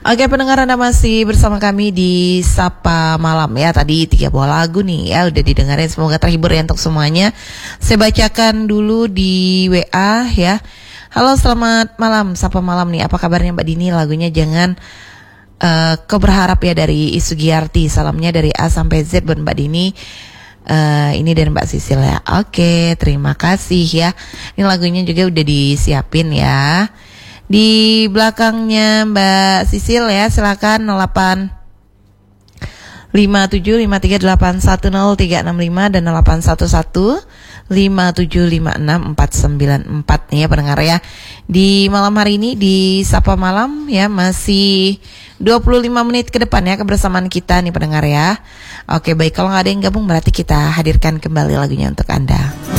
Oke pendengar, Anda masih bersama kami di Sapa Malam ya. Tadi 3 buah lagu nih ya udah didengarin, semoga terhibur ya untuk semuanya. Saya bacakan dulu di WA ya. Halo selamat malam, Sapa Malam nih, apa kabarnya Mbak Dini? Lagunya Jangan Kau Berharap ya dari Isugiarti. Salamnya dari A sampai Z buat Mbak Dini. Ini dari Mbak Sisil ya. Oke, terima kasih ya. Ini lagunya juga udah disiapin ya. Di belakangnya Mbak Sisil ya, silakan 085753810365 dan 081157564494 nih ya pendengar ya. Di malam hari ini di Sapa Malam ya, masih 25 menit ke depan ya kebersamaan kita nih pendengar ya. Oke baik, kalau nggak ada yang gabung berarti kita hadirkan kembali lagunya untuk Anda.